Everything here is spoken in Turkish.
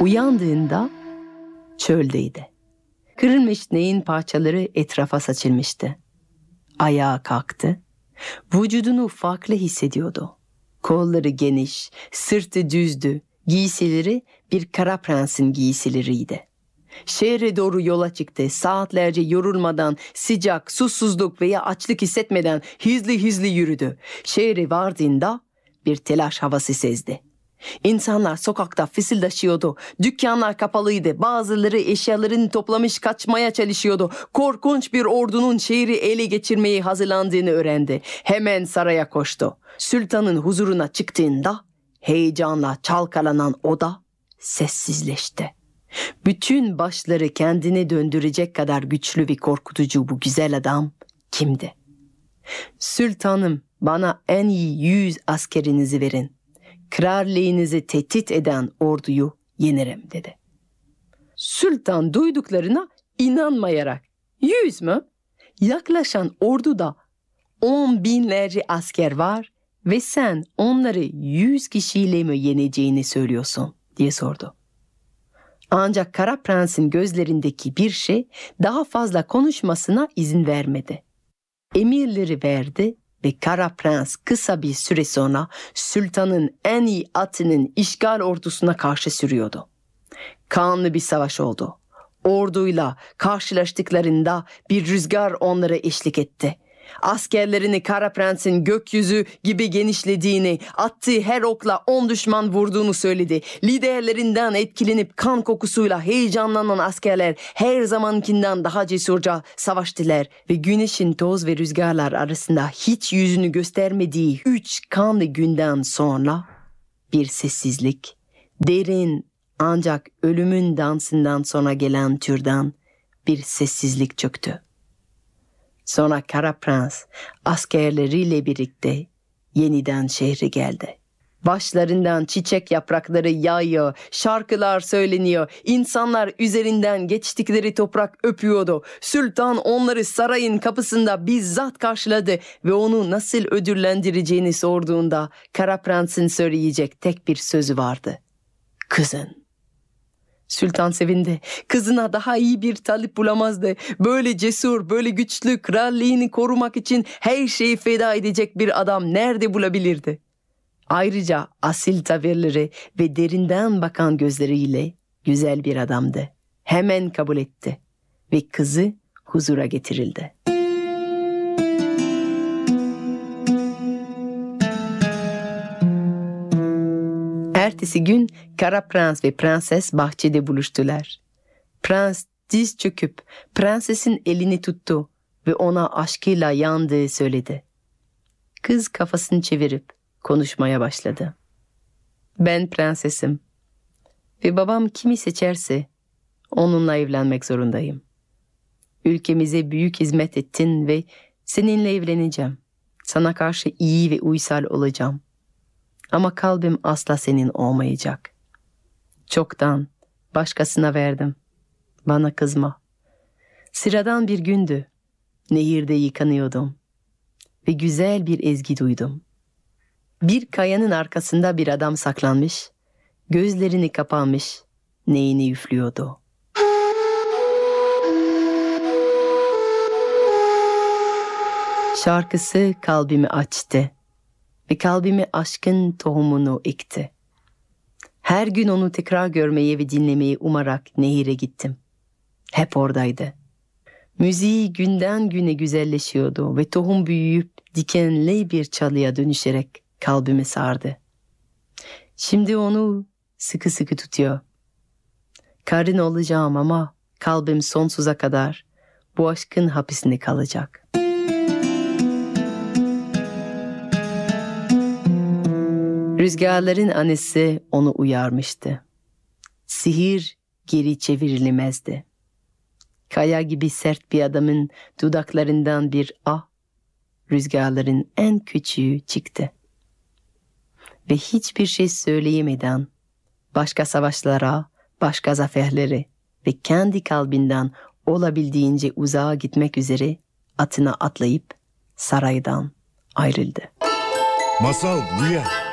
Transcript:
Uyandığında çöldeydi. Kırılmış neyin parçaları etrafa saçılmıştı. Ayağa kalktı. Vücudunu farklı hissediyordu. Kolları geniş, sırtı düzdü. Giysileri bir kara prensin giysileriydi. Şehre doğru yola çıktı. Saatlerce yorulmadan, sıcak, susuzluk veya açlık hissetmeden hızlı yürüdü. Şehre vardığında bir telaş havası sezdi. İnsanlar sokakta fısıldaşıyordu. Dükkanlar kapalıydı. Bazıları eşyalarını toplamış kaçmaya çalışıyordu. Korkunç bir ordunun şehri ele geçirmeye hazırlandığını öğrendi. Hemen saraya koştu. Sultanın huzuruna çıktığında heyecanla çalkalanan oda sessizleşti. Bütün başları kendine döndürecek kadar güçlü ve korkutucu bu güzel adam kimdi? "Sultanım, bana en iyi 100 askerinizi verin. Kralliğinizi tehdit eden orduyu yenerim," dedi. Sultan duyduklarına inanmayarak, "100 mü? Yaklaşan orduda 10 binlerce asker var ve sen onları 100 kişiyle mi yeneceğini söylüyorsun?" diye sordu. Ancak Kara Prens'in gözlerindeki bir şey daha fazla konuşmasına izin vermedi. Emirleri verdi ve Kara Prens kısa bir süre sonra sultanın en iyi atının işgal ordusuna karşı sürüyordu. Kanlı bir savaş oldu. Orduyla karşılaştıklarında bir rüzgar onlara eşlik etti. Askerlerini Kara Prens'in gökyüzü gibi genişlediğini, attığı her okla 10 düşman vurduğunu söyledi. Liderlerinden etkilenip kan kokusuyla heyecanlanan askerler her zamankinden daha cesurca savaştılar ve güneşin toz ve rüzgarlar arasında hiç yüzünü göstermediği 3 kanlı günden sonra bir sessizlik, derin ancak ölümün dansından sonra gelen türden bir sessizlik çöktü. Sonra Kara Prens askerleriyle birlikte yeniden şehre geldi. Başlarından çiçek yaprakları yağıyor, şarkılar söyleniyor, insanlar üzerinden geçtikleri toprak öpüyordu. Sultan onları sarayın kapısında bizzat karşıladı ve onu nasıl ödüllendireceğini sorduğunda Kara Prens'in söyleyecek tek bir sözü vardı: "Kızın." Sultan sevindi. Kızına daha iyi bir talip bulamazdı. Böyle cesur, böyle güçlü, kralliğini korumak için her şeyi feda edecek bir adam nerede bulabilirdi? Ayrıca asil tavırları ve derinden bakan gözleriyle güzel bir adamdı. Hemen kabul etti ve kızı huzura getirildi. Ertesi gün Kara Prens ve Prenses bahçede buluştular. Prens diz çöküp prensesin elini tuttu ve ona aşkıyla yandığı söyledi. Kız kafasını çevirip konuşmaya başladı. "Ben prensesim ve babam kimi seçerse onunla evlenmek zorundayım. Ülkemize büyük hizmet ettin ve seninle evleneceğim. Sana karşı iyi ve uysal olacağım. Ama kalbim asla senin olmayacak. Çoktan başkasına verdim. Bana kızma. Sıradan bir gündü. Nehirde yıkanıyordum ve güzel bir ezgi duydum. Bir kayanın arkasında bir adam saklanmış, gözlerini kapamış, neyini üflüyordu. Şarkısı kalbimi açtı ve kalbime aşkın tohumunu ekti. Her gün onu tekrar görmeyi ve dinlemeyi umarak nehire gittim. Hep oradaydı. Müziği günden güne güzelleşiyordu ve tohum büyüyüp dikenli bir çalıya dönüşerek kalbimi sardı. Şimdi onu sıkı sıkı tutuyor. Karın olacağım ama kalbim sonsuza kadar bu aşkın hapisinde kalacak. Rüzgarların annesi onu uyarmıştı. Sihir geri çevrilemezdi. Kaya gibi sert bir adamın dudaklarından bir ah, rüzgarların en küçüğü çıktı. Ve hiçbir şey söyleyemeden başka savaşlara, başka zaferlere ve kendi kalbinden olabildiğince uzağa gitmek üzere atına atlayıp saraydan ayrıldı. Masal Rüya.